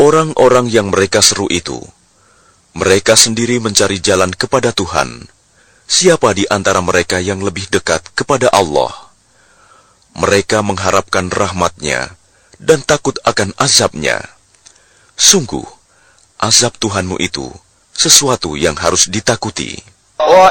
Orang-orang yang mereka seru itu, mereka sendiri mencari jalan kepada Tuhan. Siapa di antara mereka yang lebih dekat kepada Allah? Mereka mengharapkan rahmat-Nya dan takut akan azab-Nya. Sungguh, azab Tuhanmu itu sesuatu yang harus ditakuti. وإن